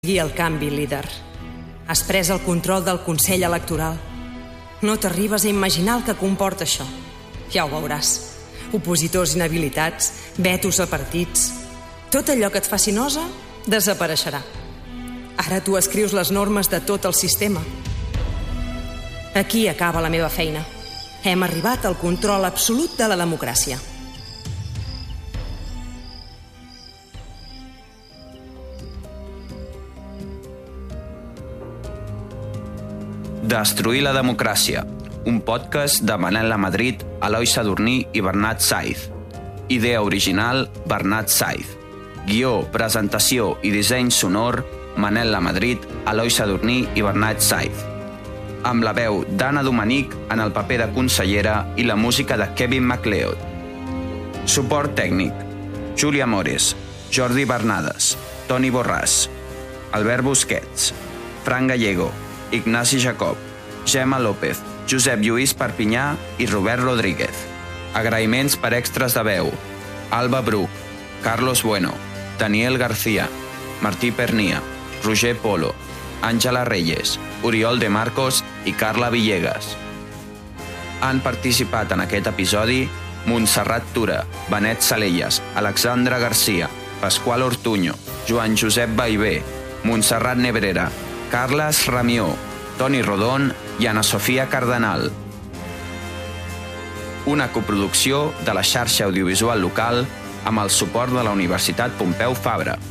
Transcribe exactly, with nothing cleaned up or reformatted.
I el canvi, líder. Has pres el control del Consell Electoral. No t'arribes a imaginar el que comporta això. Ja ho veuràs. Opositors inhabilitats, vetos a partits... Tot allò que et faci nosa desapareixerà. Ara tu escrius les normes de tot el sistema. Aquí acaba la meva feina. Hem arribat al control absolut de la democràcia. Destruir la democràcia, un podcast de Manel Lamadrid, Eloi Sadurní i Bernat Saiz. Idea original, Bernat Saiz. Guió, presentació i disseny sonor, Manel Lamadrid, Eloi Sadurní i Bernat Saiz. Amb la veu d'Anna Dominic en el paper de consellera i la música de Kevin MacLeod. Suport tècnic, Júlia Mores, Jordi Bernades, Toni Borràs, Albert Busquets, Fran Gallego, Ignasi Jacob, Gemma López, Josep Lluís Perpinyà i Robert Rodríguez. Agraïments per extras de veu: Alba Bruc, Carlos Bueno, Daniel García, Martí Pernia, Roger Polo, Àngela Reyes, Oriol de Marcos i Carla Villegas. Han participat en aquest episodi Montserrat Tura, Benet Salelles, Alexandra Garcia, Pasqual Ortuño, Joan Josep Baivé, Montserrat Nebrera, Carles Ramió, Toni Rodon i Ana Sofia Cardenal. Una coproducció de la xarxa audiovisual local amb el suport de la Universitat Pompeu Fabra.